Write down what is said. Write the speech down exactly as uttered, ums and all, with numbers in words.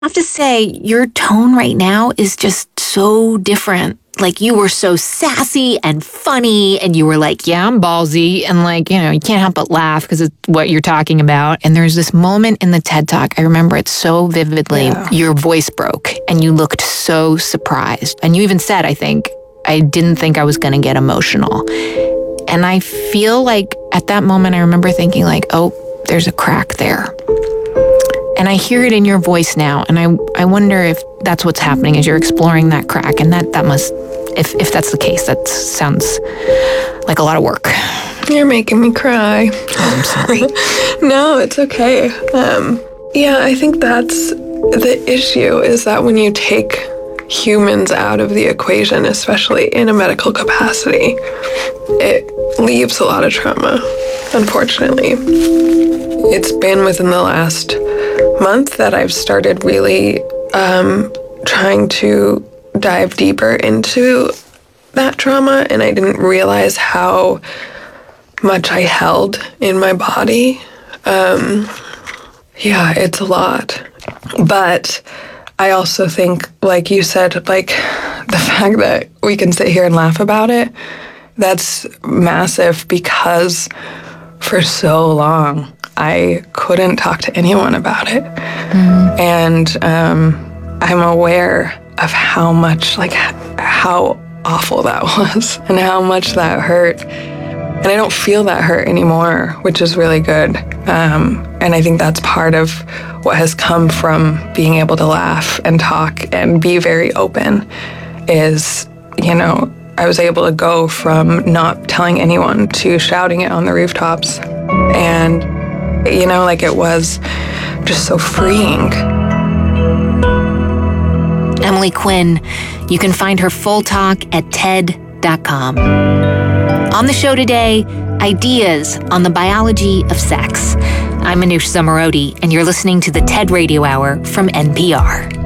I have to say, your tone right now is just so different. Like, you were so sassy and funny, and you were like, yeah, I'm ballsy. And like, you know, you can't help but laugh because it's what you're talking about. And there's this moment in the TED Talk, I remember it so vividly. Yeah. Your voice broke and you looked so surprised. And you even said, I think, I didn't think I was going to get emotional. And I feel like at that moment, I remember thinking like, oh, there's a crack there. And I hear it in your voice now, and I I wonder if that's what's happening as you're exploring that crack, and that, that must, if, if that's the case, that sounds like a lot of work. You're making me cry. Oh, I'm sorry. No, it's okay. Um, yeah, I think that's the issue, is that when you take humans out of the equation, especially in a medical capacity, it leaves a lot of trauma, unfortunately. It's been within the last month that I've started really um, trying to dive deeper into that trauma, and I didn't realize how much I held in my body. Um, yeah, it's a lot. But I also think, like you said, like the fact that we can sit here and laugh about it, that's massive, because for so long I couldn't talk to anyone about it. Mm-hmm. And um, I'm aware of how much, like, how awful that was and how much that hurt. And I don't feel that hurt anymore, which is really good. Um, and I think that's part of what has come from being able to laugh and talk and be very open is, you know, I was able to go from not telling anyone to shouting it on the rooftops. And, you know, like, it was just so freeing. Emily Quinn. You can find her full talk at T E D dot com. On the show today, ideas on the biology of sex. I'm Manoush Zomorodi, and you're listening to the TED Radio Hour from N P R.